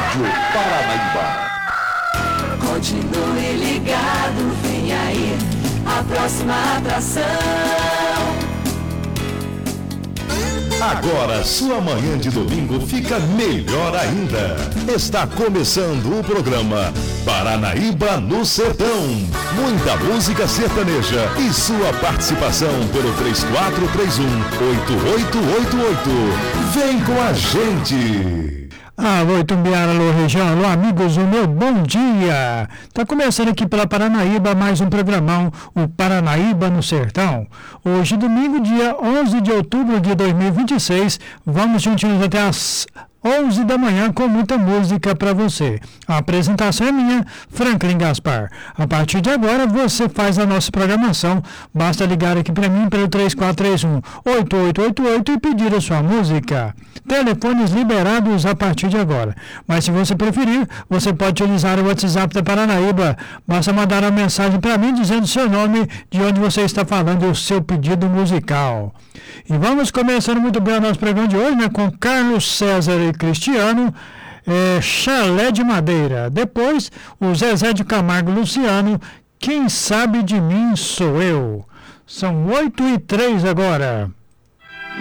Rádio Paranaíba. Continue ligado, vem aí a próxima atração. Agora sua manhã de domingo fica melhor ainda. Está começando o programa Paranaíba no Sertão. Muita música sertaneja e sua participação pelo 3431-8888. Vem com a gente. Alô, Itumbiara, alô, região, alô, amigos, o meu bom dia. Tá começando aqui pela Paranaíba mais um programão, o Paranaíba no Sertão. Hoje, domingo, dia 11 de outubro de 2026, vamos juntinhos até as 11 da manhã com muita música para você. A apresentação é minha, Franklin Gaspar. A partir de agora você faz a nossa programação. Basta ligar aqui para mim pelo 3431-8888 e pedir a sua música. Telefones liberados a partir de agora. Mas se você preferir, você pode utilizar o WhatsApp da Paranaíba. Basta mandar uma mensagem para mim dizendo seu nome, de onde você está falando e o seu pedido musical. E vamos começando muito bem o nosso programa de hoje, né, com Carlos César e Cristiano, Chalé de Madeira. Depois, o Zezé de Camargo e Luciano, Quem Sabe de Mim Sou Eu. São 8h03 agora.